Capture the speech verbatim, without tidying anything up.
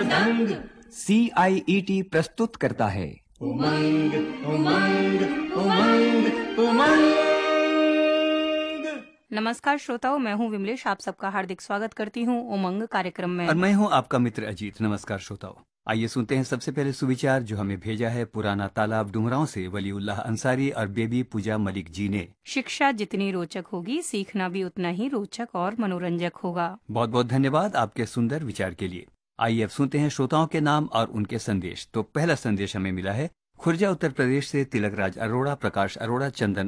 दंग। सी आई E T प्रस्तुत करता है उमंग उमंग उमंग उमंग। नमस्कार श्रोताओं, मैं हूं विमलेश। आप सबका हार्दिक स्वागत करती हूं उमंग कार्यक्रम में। और मैं हूं आपका मित्र अजीत। नमस्कार श्रोताओं, आइए सुनते हैं सबसे पहले सुविचार जो हमें भेजा है पुराना तालाब डुमरांव से वलीउल्लाह अंसारी और बेबी पूजा मलिक जी ने। शिक्षा जितनी रोचक होगी, सीखना भी उतना ही रोचक और मनोरंजक होगा। बहुत बहुत धन्यवाद आपके सुंदर विचार के लिए। आइए अब सुनते हैं श्रोताओं के नाम और उनके संदेश। तो पहला संदेश हमें मिला है खुर्जा उत्तर प्रदेश से तिलक राज अरोड़ा, प्रकाश अरोड़ा, चंदन